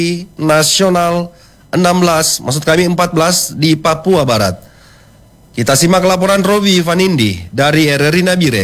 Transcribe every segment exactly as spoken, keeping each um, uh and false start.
Nasional enam belas, maksud kami empat belas di Papua Barat. Kita simak laporan Robi Vanindi dari R R I Nabire.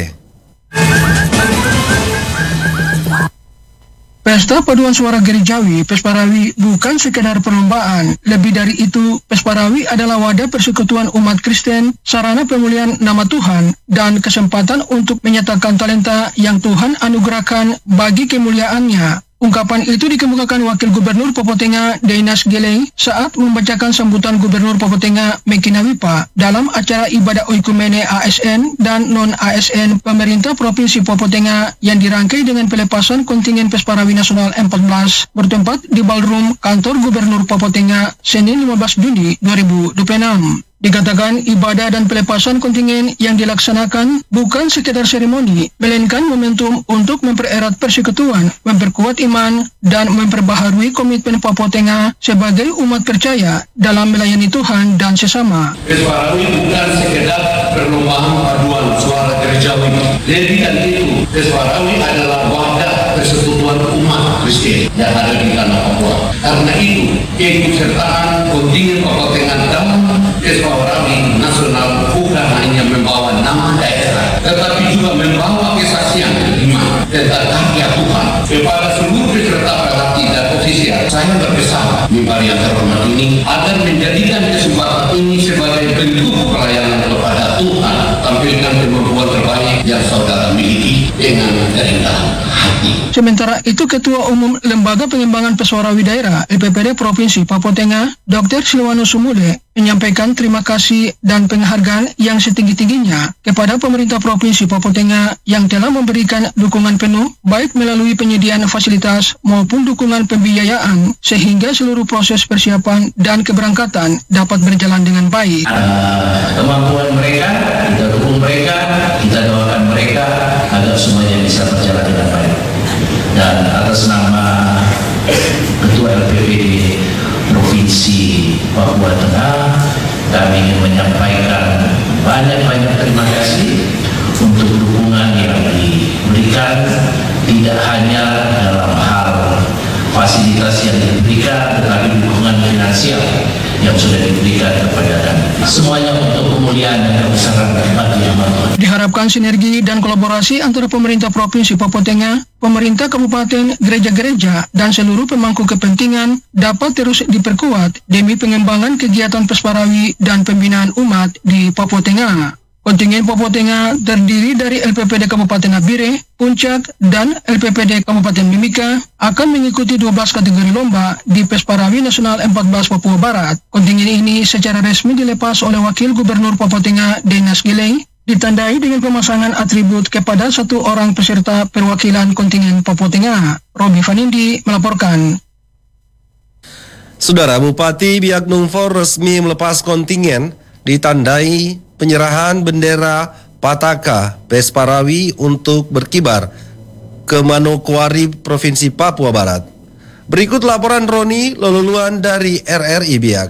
Pesta Paduan Suara Gerejawi Pesparawi bukan sekedar perlombaan. Lebih dari itu, Pesparawi adalah wadah persekutuan umat Kristen, sarana pemulihan nama Tuhan, dan kesempatan untuk menyatakan talenta yang Tuhan anugerahkan bagi kemuliaannya. Ungkapan itu dikemukakan Wakil Gubernur Papua Tengah Deinas Geleng saat membacakan sambutan Gubernur Papua Tengah Mekina Wipa dalam acara ibadah oikumene A S N dan non-A S N pemerintah Provinsi Papua Tengah yang dirangkai dengan pelepasan kontingen Pesparawi Nasional empat belas bertempat di ballroom kantor Gubernur Papua Tengah Senin lima belas Juni dua ribu dua puluh enam. Dikatakan ibadah dan pelepasan kontingen yang dilaksanakan bukan sekedar seremoni, melainkan momentum untuk mempererat persekutuan, memperkuat iman, dan memperbaharui komitmen Papua Tengah sebagai umat percaya dalam melayani Tuhan dan sesama. Pesparawi bukan sekedar perlombaan paduan suara gerejawi. Lebih dari itu, Pesparawi adalah wadah persekutuan umat Kristen yang ada di tanah Papua. Karena itu, keikutsertaan kontingen Papua Tengah dalam Pesparawi Nasional bukan hanya membawa nama daerah, tetapi juga membawa kesaksian iman tentang karya Tuhan kepada seluruh peserta pelatih dan ofisial. Saya berpesan mimbar yang terhormat ini agar menjadikan kesempatan ini sebagai bentuk pelayanan kepada Tuhan. Tampilkan kemampuan terbaik yang saudara miliki dengan kerendahan hati. Sementara itu, Ketua Umum Lembaga Pengembangan Pesparawi Daerah L P P D Provinsi Papua Tengah, Doktor Silwanus Sumule, menyampaikan terima kasih dan penghargaan yang setinggi-tingginya kepada pemerintah Provinsi Papua Tengah yang telah memberikan dukungan penuh baik melalui penyediaan fasilitas maupun dukungan pembiayaan sehingga seluruh proses persiapan dan keberangkatan dapat berjalan dengan baik. Uh, kemampuan mereka, kita dukung mereka, kita doakan mereka agar semuanya bisa berjalan dengan baik. Dan atas nama Ketua L P P D Provinsi Papua Tengah, kami ingin menyampaikan banyak-banyak terima kasih untuk dukungan yang diberikan, tidak hanya dalam hal fasilitas yang diberikan, tetapi dukungan finansial yang sudah diberikan kepada kami. Semuanya untuk kemuliaan dan kebesaran bagi Yang Maha Tuhan. Diharapkan sinergi dan kolaborasi antara pemerintah Provinsi Papua Tengah, pemerintah kabupaten, gereja-gereja, dan seluruh pemangku kepentingan dapat terus diperkuat demi pengembangan kegiatan Pesparawi dan pembinaan umat di Papua Tengah. Kontingen Papua Tengah terdiri dari L P P D Kabupaten Nabire, Puncak, dan L P P D Kabupaten Mimika akan mengikuti dua belas kategori lomba di Pesparawi Nasional empat belas Papua Barat. Kontingen ini secara resmi dilepas oleh Wakil Gubernur Papua Tengah Deinas Geleng, ditandai dengan pemasangan atribut kepada satu orang peserta perwakilan kontingen Papua Tengah. Robi Vanindi melaporkan. Saudara Bupati Biak Numfor resmi melepas kontingen ditandai penyerahan bendera Pataka Pesparawi untuk berkibar ke Manokwari, Provinsi Papua Barat. Berikut laporan Roni Loluluan dari R R I Biak.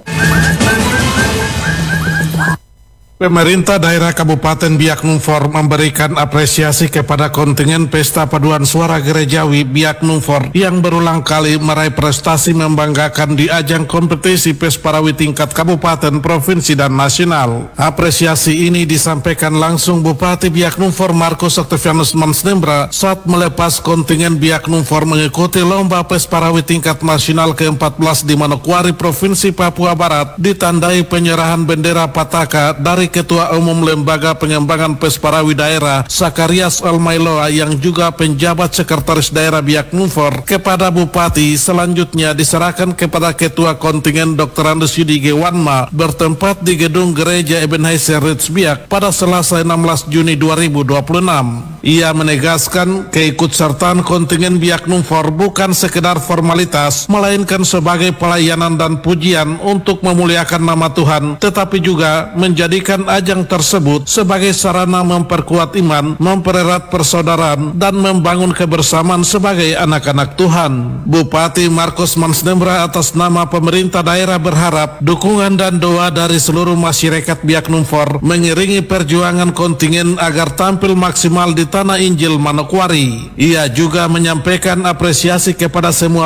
Pemerintah daerah Kabupaten Biak Numfor memberikan apresiasi kepada kontingen Pesta Paduan Suara Gerejawi Biak Numfor yang berulang kali meraih prestasi membanggakan di ajang kompetisi Pesparawi tingkat kabupaten, provinsi, dan nasional. Apresiasi ini disampaikan langsung Bupati Biak Numfor Markus Octavianus Mansnembra saat melepas kontingen Biak Numfor mengikuti lomba Pesparawi tingkat nasional ke empat belas di Manokwari, Provinsi Papua Barat, ditandai penyerahan bendera Pataka dari Ketua Umum Lembaga Pengembangan Pesparawi Daerah Sakarias Almailoa yang juga penjabat Sekretaris Daerah Biak Numfor kepada Bupati. Selanjutnya diserahkan kepada Ketua Kontingen Doktor Andes Yudi Gewanma bertempat di Gedung Gereja Ebenezer Ritz Biak pada Selasa enam belas Juni dua ribu dua puluh enam. Ia menegaskan keikutsertaan kontingen Biak Numfor bukan sekedar formalitas, melainkan sebagai pelayanan dan pujian untuk memuliakan nama Tuhan, tetapi juga menjadikan ajang tersebut sebagai sarana memperkuat iman, mempererat persaudaraan, dan membangun kebersamaan sebagai anak-anak Tuhan. Bupati Markus Mansnembra atas nama pemerintah daerah berharap dukungan dan doa dari seluruh masyarakat Biak Numfor mengiringi perjuangan kontingen agar tampil maksimal di Tanah Injil Manokwari. Ia juga menyampaikan apresiasi kepada semua pihak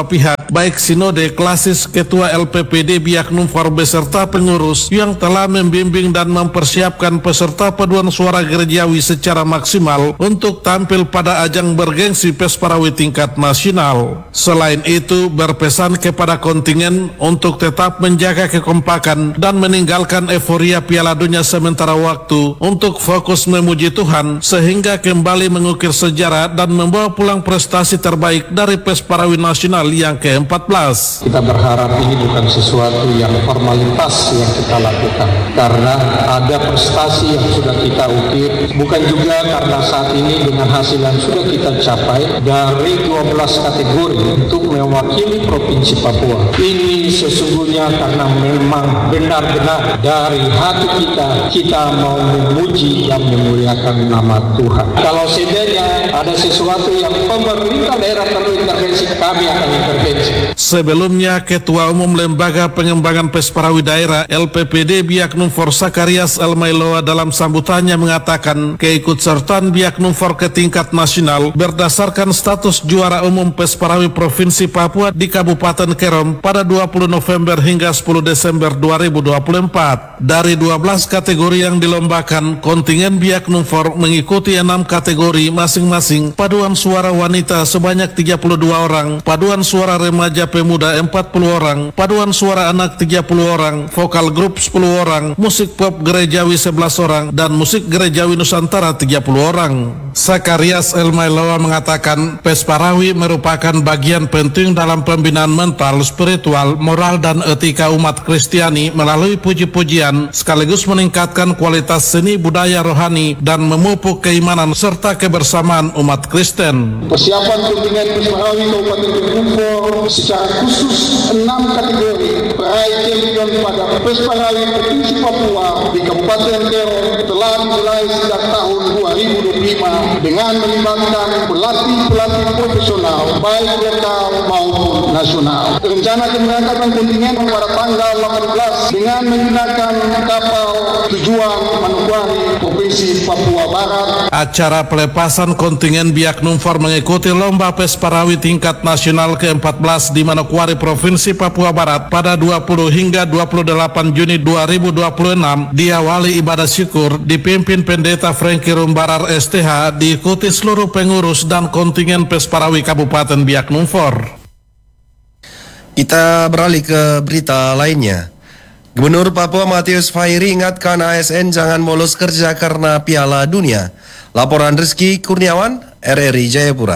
baik sinode klasis ketua L P P D Biak Numfor beserta pengurus yang telah membimbing dan mempersiapkan peserta paduan suara gerejawi secara maksimal untuk tampil pada ajang bergengsi Pesparawi tingkat nasional. Selain itu, berpesan kepada kontingen untuk tetap menjaga kekompakan dan meninggalkan euforia Piala Dunia sementara waktu untuk fokus memuji Tuhan sehingga kembali mengukir sejarah dan membawa pulang prestasi terbaik dari Pesparawi Nasional yang ke empat belas. Kita berharap ini bukan sesuatu yang formalitas yang kita lakukan, karena ada prestasi yang sudah kita ukir, bukan juga karena saat ini dengan hasil yang sudah kita capai dari dua belas kategori untuk mewakili Provinsi Papua. Ini sesungguhnya karena memang benar-benar dari hati kita, kita mau memuji dan memuliakan nama Tuhan. Kalau seandainya ada sesuatu yang pemerintah daerah perlu intervensi, kami akan intervensi. Sebelumnya, Ketua Umum Lembaga Pengembangan Pesparawi Daerah L P P D Biak Numfor Sakarias Elmailoa dalam sambutannya mengatakan keikutsertaan Biak Numfor ke tingkat nasional berdasarkan status juara umum Pesparawi Provinsi Papua di Kabupaten Kerom pada dua puluh November hingga sepuluh Desember dua ribu dua puluh empat. Dari dua belas kategori yang dilombakan, kontingen Biak Numfor mengikuti enam kategori masing-masing: paduan suara wanita sebanyak tiga puluh dua orang, paduan suara remaja pemuda empat puluh orang, paduan suara anak tiga puluh orang, vokal grup sepuluh orang, musik pop gerejawi sebelas orang, dan musik gerejawi Nusantara tiga puluh orang. Sakarias Elmailoa mengatakan Pesparawi merupakan bagian penting dalam pembinaan mental, spiritual, moral, dan etika umat Kristiani melalui puji-pujian, sekaligus meningkatkan kualitas seni budaya rohani dan memupuk keimanan serta kebersamaan umat Kristen. Persiapan kontingen Pesparawi Kabupaten Numfor secara khusus enam kategori peraih champion pada Pesparawi Provinsi Papua di Kabupaten Kerom telah dimulai sejak tahun dua ribu dua puluh lima dengan melibatkan pelatih-pelatih profesional baik lokal maupun nasional. Rencana keberangkatan kontingen pada tanggal delapan belas dengan menggunakan kapal tujuan Manokwari, Provinsi Papua Barat. Acara pelepasan kontingen Biak Numfor mengikuti lomba Pesparawi tingkat nasional ke empat belas di Manokwari, Provinsi Papua Barat pada dua puluh hingga dua puluh delapan Juni dua ribu dua puluh enam diawali ibadah syukur dipimpin Pendeta Franky Rumbarar S T H, diikuti seluruh pengurus dan kontingen Pesparawi Kabupaten Biak Numfor. Kita beralih ke berita lainnya. Gubernur Papua Matius Fairi ingatkan A S N jangan bolos kerja karena Piala Dunia. Laporan Rizky Kurniawan, R R I Jayapura.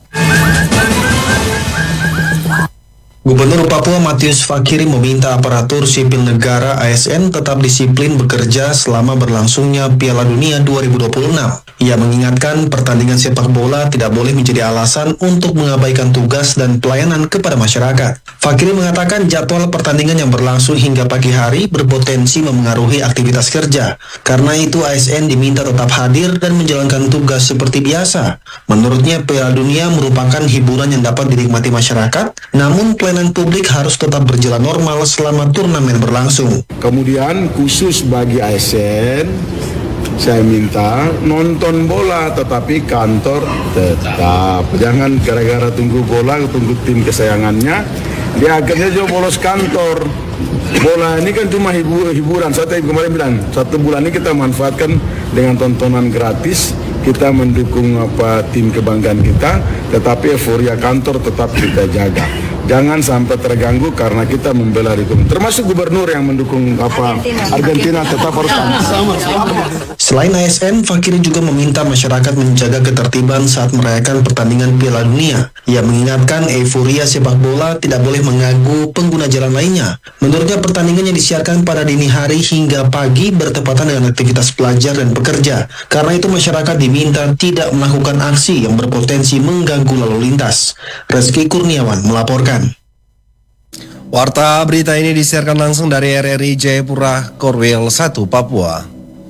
Gubernur Papua Matius Fakiri meminta aparatur sipil negara A S N tetap disiplin bekerja selama berlangsungnya Piala Dunia dua ribu dua puluh enam. Ia mengingatkan pertandingan sepak bola tidak boleh menjadi alasan untuk mengabaikan tugas dan pelayanan kepada masyarakat. Fakiri mengatakan jadwal pertandingan yang berlangsung hingga pagi hari berpotensi memengaruhi aktivitas kerja. Karena itu A S N diminta tetap hadir dan menjalankan tugas seperti biasa. Menurutnya Piala Dunia merupakan hiburan yang dapat dinikmati masyarakat, namun pelayanan publik harus tetap berjalan normal selama turnamen berlangsung. Kemudian khusus bagi A S N, saya minta nonton bola tetapi kantor tetap. Jangan gara-gara tunggu bola, tunggu tim kesayangannya, dia akhirnya juga bolos kantor. Bola ini kan cuma hibur, hiburan. Saya tadi kemarin bilang, satu bulan ini kita manfaatkan dengan tontonan gratis. Kita mendukung apa tim kebanggaan kita, tetapi euforia kantor tetap kita jaga. Jangan sampai terganggu karena kita membela hukum. Termasuk gubernur yang mendukung apa Argentina, Argentina tetap harus sama. Selain A S N, Fakiri juga meminta masyarakat menjaga ketertiban saat merayakan pertandingan Piala Dunia. Ia mengingatkan euforia sepak bola tidak boleh mengganggu pengguna jalan lainnya. Menurutnya pertandingan yang disiarkan pada dini hari hingga pagi bertepatan dengan aktivitas pelajar dan pekerja. Karena itu masyarakat diminta tidak melakukan aksi yang berpotensi mengganggu lalu lintas. Rizky Kurniawan melaporkan. Warta berita ini disiarkan langsung dari R R I Jayapura, Korwil satu, Papua.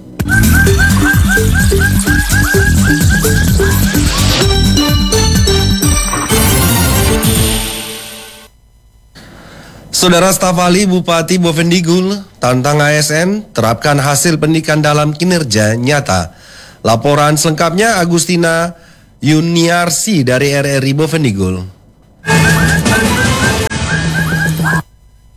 Saudara staf ahli Bupati Bovendigul tantang A S N terapkan hasil pendidikan dalam kinerja nyata. Laporan selengkapnya Agustina Yuniarsi dari R R I Bovendigul.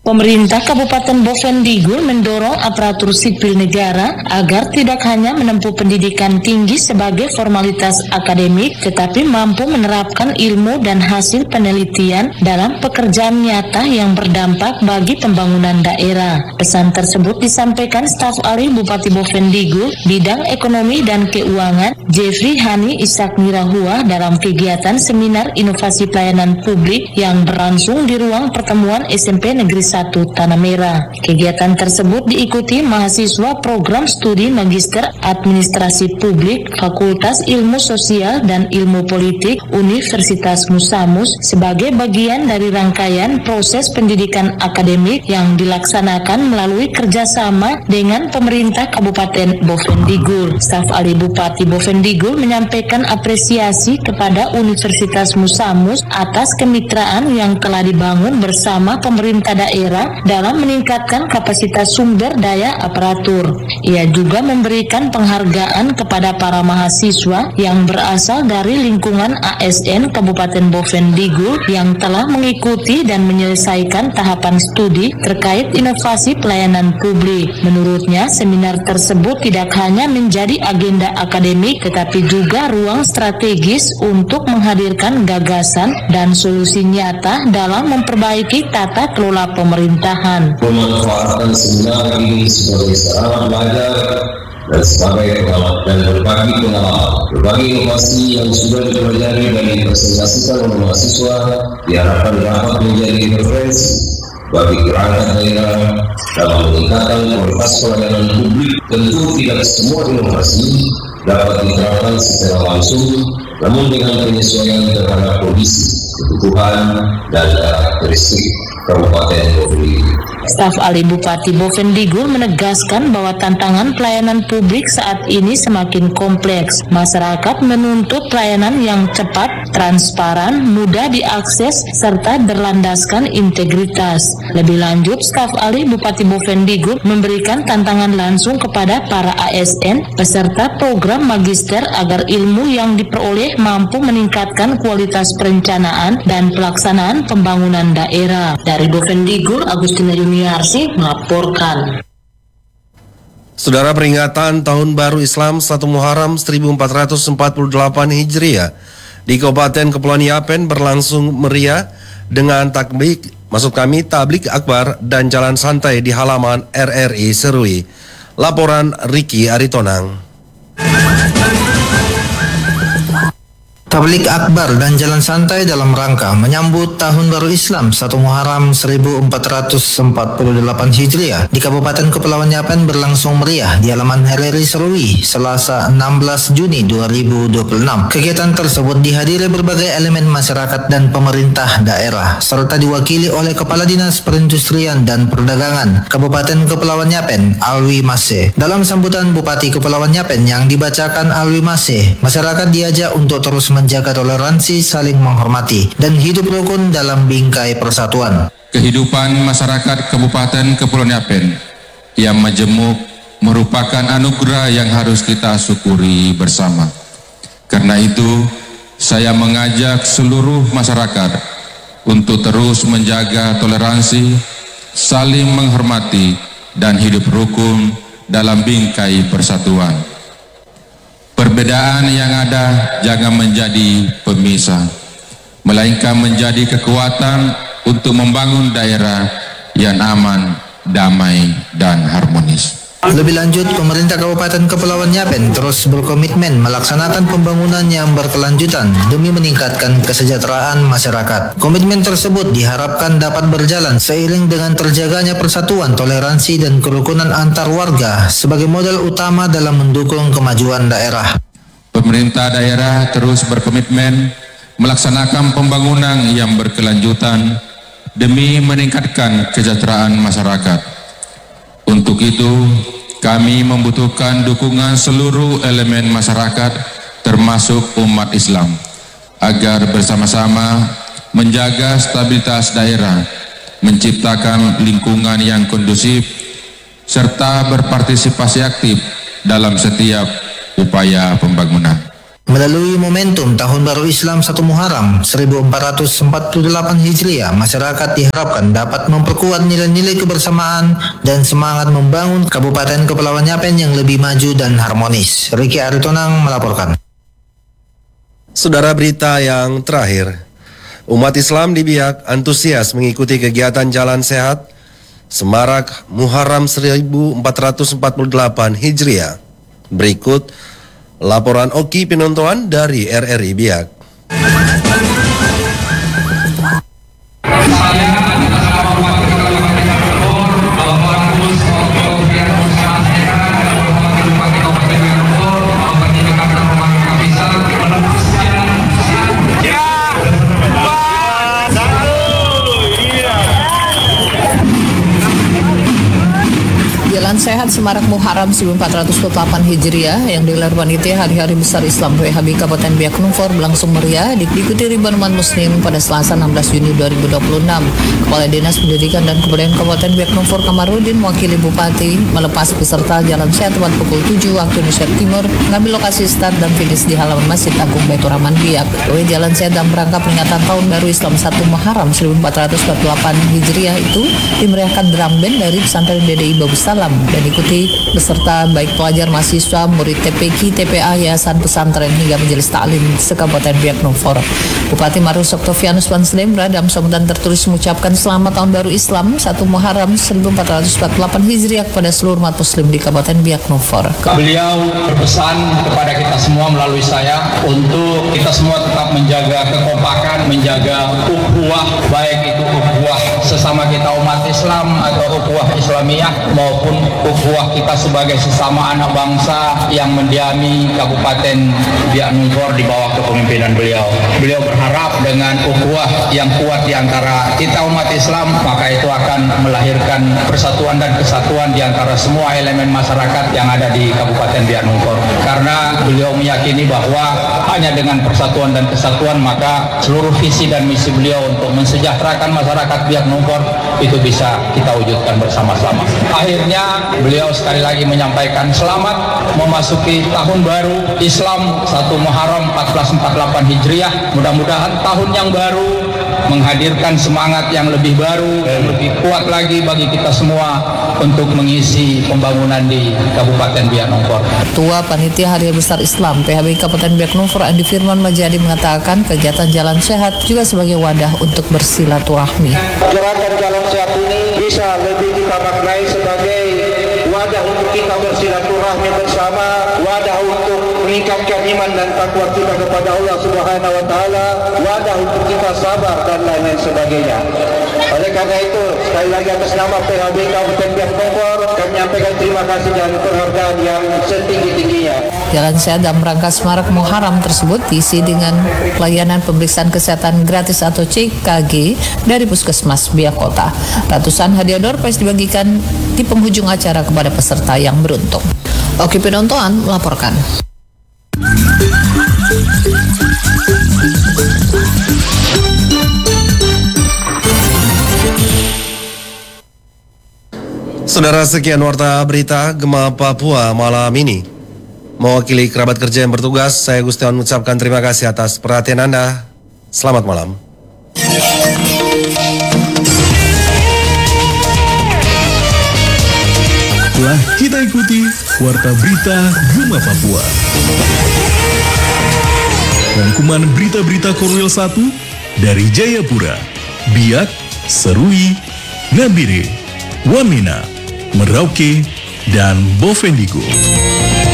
Pemerintah Kabupaten Bovendigul mendorong aparatur sipil negara agar tidak hanya menempuh pendidikan tinggi sebagai formalitas akademik, tetapi mampu menerapkan ilmu dan hasil penelitian dalam pekerjaan nyata yang berdampak bagi pembangunan daerah. Pesan tersebut disampaikan staf ahli Bupati Bovendigul Bidang Ekonomi dan Keuangan Jeffrey Hani Ishak Nirahua dalam kegiatan seminar inovasi pelayanan publik yang berlangsung di ruang pertemuan S M P Negeri satu Tanah Merah. Kegiatan tersebut diikuti mahasiswa program studi Magister Administrasi Publik Fakultas Ilmu Sosial dan Ilmu Politik Universitas Musamus sebagai bagian dari rangkaian proses pendidikan akademik yang dilaksanakan melalui kerjasama dengan pemerintah Kabupaten Bovendigul. Staf ahli Bupati Bovendigul menyampaikan apresiasi kepada Universitas Musamus atas kemitraan yang telah dibangun bersama pemerintah daerah dalam meningkatkan kapasitas sumber daya aparatur. Ia juga memberikan penghargaan kepada para mahasiswa yang berasal dari lingkungan A S N Kabupaten Bovendigul yang telah mengikuti dan menyelesaikan tahapan studi terkait inovasi pelayanan publik. Menurutnya, seminar tersebut tidak hanya menjadi agenda akademik, tetapi juga ruang strategis untuk menghadirkan gagasan dan solusi nyata dalam memperbaiki tata kelola pemerintahan. Memanfaatkan seminar ini sebagai sarana belajar dan sebagai pengalaman dan berbagi pengalaman, berbagi inovasi yang sudah dipelajari dan dipresentasikan oleh mahasiswa diharapkan dapat menjadi referensi bagi perangkat daerah dalam meningkatkan kualitas pelayanan publik. Tentu tidak semua inovasi dapat diterapkan secara langsung, namun dengan penyesuaian terhadap kondisi, kebutuhan, dan karakteristik Kabupaten Bovendigul. Staf ahli Bupati Bovendigul menegaskan bahwa tantangan pelayanan publik saat ini semakin kompleks. Masyarakat menuntut pelayanan yang cepat, transparan, mudah diakses, serta berlandaskan integritas. Lebih lanjut, staf ahli Bupati Bovendigul memberikan tantangan langsung kepada para A S N peserta program magister agar ilmu yang diperoleh mampu meningkatkan kualitas perencanaan dan pelaksanaan pembangunan daerah. Dari Bovendigul, Agustina Yuniarsi melaporkan. Saudara, peringatan Tahun Baru Islam satu Muharram seribu empat ratus empat puluh delapan Hijriah di Kabupaten Kepulauan Yapen berlangsung meriah dengan takbik, maksud kami tablik akbar dan jalan santai di halaman R R I Serui. Laporan Ricky Aritonang. Tablik akbar dan jalan santai dalam rangka menyambut Tahun Baru Islam satu Muharram seribu empat ratus empat puluh delapan Hijriah di Kabupaten Kepulauan Yapen berlangsung meriah di halaman R R I Serui Selasa enam belas Juni dua ribu dua puluh enam. Kegiatan tersebut dihadiri berbagai elemen masyarakat dan pemerintah daerah serta diwakili oleh Kepala Dinas Perindustrian dan Perdagangan Kabupaten Kepulauan Yapen, Alwi Mase. Dalam sambutan Bupati Kepulauan Yapen yang dibacakan Alwi Mase, masyarakat diajak untuk terus menjaga toleransi, saling menghormati, dan hidup rukun dalam bingkai persatuan. Kehidupan masyarakat Kabupaten Kepulauan Yapen yang majemuk merupakan anugerah yang harus kita syukuri bersama. Karena itu, saya mengajak seluruh masyarakat untuk terus menjaga toleransi, saling menghormati, dan hidup rukun dalam bingkai persatuan. Perbedaan yang ada jangan menjadi pemisah, melainkan menjadi kekuatan untuk membangun daerah yang aman, damai, dan harmonis. Lebih lanjut, pemerintah Kabupaten Kepulauan Yapen terus berkomitmen melaksanakan pembangunan yang berkelanjutan demi meningkatkan kesejahteraan masyarakat. Komitmen tersebut diharapkan dapat berjalan seiring dengan terjaganya persatuan, toleransi, dan kerukunan antar warga sebagai modal utama dalam mendukung kemajuan daerah. Pemerintah daerah terus berkomitmen melaksanakan pembangunan yang berkelanjutan demi meningkatkan kesejahteraan masyarakat. Untuk itu, kami membutuhkan dukungan seluruh elemen masyarakat termasuk umat Islam agar bersama-sama menjaga stabilitas daerah, menciptakan lingkungan yang kondusif, serta berpartisipasi aktif dalam setiap upaya pembangunan. Melalui momentum Tahun Baru Islam satu Muharram seribu empat ratus empat puluh delapan Hijriah, masyarakat diharapkan dapat memperkuat nilai-nilai kebersamaan dan semangat membangun Kabupaten Kepulauan Yapen yang lebih maju dan harmonis. Riki Aritonang melaporkan. Saudara, berita yang terakhir. Umat Islam di Biak antusias mengikuti kegiatan Jalan Sehat Semarak Muharram seribu empat ratus empat puluh delapan Hijriah. Berikut laporan Oki Pinontoan dari R R I Biak. Jalan Sehat Semarak Muharram seribu empat ratus empat puluh delapan Hijriah yang digelar panitia Hari-Hari Besar Islam W H B Kabupaten Biak Numfor berlangsung meriah diikuti ribuan umat muslim pada Selasa enam belas Juni dua ribu dua puluh enam. Kepala Dinas Pendidikan dan Kebudayaan Kabupaten Biak Numfor Kamarudin mewakili Bupati melepas peserta Jalan Sehat tepat pukul tujuh waktu Indonesia Timur mengambil lokasi start dan finish di halaman Masjid Agung Baitur Rahman Biak. Dua Jalan Sehat dalam rangka peringatan Tahun Baru Islam satu Muharram seribu empat ratus empat puluh delapan Hijriah itu dimeriahkan drum band dari pesantren D D I Babu Salam dan ikuti beserta baik pelajar, mahasiswa, murid T P Q, T P A, yayasan pesantren hingga majelis taklim se-Kabupaten Biak Numfor. Bupati Marus Oktavianus Wanslembra dalam sambutan tertulis mengucapkan selamat Tahun Baru Islam satu Muharram seribu empat ratus empat puluh delapan Hijriah kepada seluruh umat muslim di Kabupaten Biak Numfor. Beliau berpesan kepada kita semua melalui saya untuk kita semua tetap menjaga kekompakan, menjaga ukhuwah, baik itu ukhuwah sesama kita umat Islam atau ukhuwah Islamiyah maupun ukhuwah kita sebagai sesama anak bangsa yang mendiami Kabupaten Biak Numfor di bawah kepemimpinan beliau. Beliau berharap dengan ukhuwah yang kuat di antara kita umat Islam, maka itu akan melahirkan persatuan dan kesatuan di antara semua elemen masyarakat yang ada di Kabupaten Biak Numfor. Karena beliau meyakini bahwa hanya dengan persatuan dan kesatuan maka seluruh visi dan misi beliau untuk mensejahterakan masyarakat Biak Numfor itu bisa kita wujudkan bersama-sama. Akhirnya beliau sekali lagi menyampaikan selamat memasuki tahun baru Islam satu Muharram seribu empat ratus empat puluh delapan Hijriah. Mudah-mudahan tahun yang baru menghadirkan semangat yang lebih baru, lebih kuat lagi bagi kita semua untuk mengisi pembangunan di Kabupaten Biak Numfor. Ketua Panitia Hari Besar Islam P H B Kabupaten Biak Numfor Andi Firman Majadi mengatakan kegiatan Jalan Sehat juga sebagai wadah untuk bersilaturahmi. Gerakan Jalan Sehat ini bisa lebih kita maknai sebagai wadah untuk kita bersilaturahmi bersama, wadah untuk meningkatkan iman dan takwa kita kepada Allah Subhanahu wa taala, wadah untuk kita sabar dan lain-lain sebagainya. Oleh karena itu, sekali lagi atas nama P H B Kabupaten Biak Numfor, kami menyampaikan terima kasih dan penghargaan yang setinggi-tingginya. Jalan Sehat dalam rangka Semarak Muharram tersebut diisi dengan pelayanan pemeriksaan kesehatan gratis atau C K G dari Puskesmas Biak Kota. Ratusan hadiah door prize dibagikan di penghujung acara kepada peserta yang beruntung. Oki Penontoan melaporkan. Saudara, sekian warta berita Gema Papua malam ini. Mewakili kerabat kerja yang bertugas, saya Gustiawan mengucapkan terima kasih atas perhatian Anda. Selamat malam. Telah kita ikuti warta berita Gema Papua. Rangkuman berita-berita Korwil satu dari Jayapura, Biak, Serui, Nabire, Wamena, Merauke, dan Bovendigul.